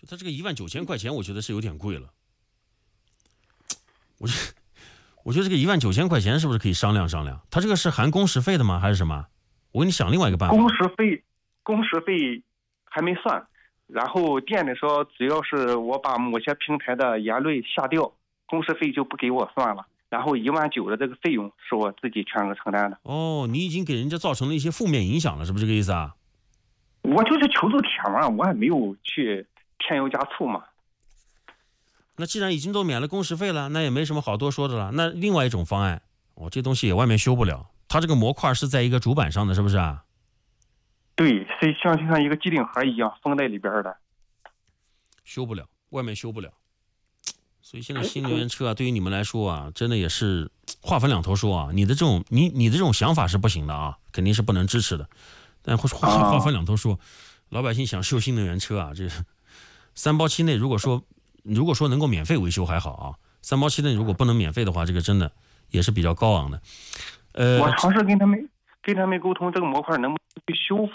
他这个19000块钱，我觉得是有点贵了。我觉得这个19000块钱是不是可以商量商量？他这个是含工时费的吗？还是什么？我给你想另外一个办法。 工时费还没算，然后店里说只要是我把某些平台的言论下掉，工时费就不给我算了。然后19000的这个费用是我自己全额承担的。 哦，你已经给人家造成了一些负面影响了，是不是这个意思啊？ 我就是求助帖嘛，我也没有去添油加醋嘛。 那既然已经都免了工时费了，那也没什么好多说的了。那另外一种方案，这东西也外面修不了，它这个模块是在一个主板上的，是不是啊？ 对，像一个机顶盒一样封在里边的， 修不了，外面修不了。所以现在新能源车啊，对于你们来说啊，真的也是话分两头说啊。你的这种想法是不行的啊，肯定是不能支持的。但话分两头说，老百姓想修新能源车啊，这3包期内如果说能够免费维修还好啊，3包期内如果不能免费的话，这个真的也是比较高昂的。 我尝试跟他们沟通，这个模块能不能去修复，